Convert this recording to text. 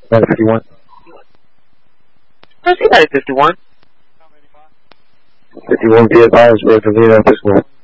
51. Where's he at 51? 51 be advised, we're to lead up this one.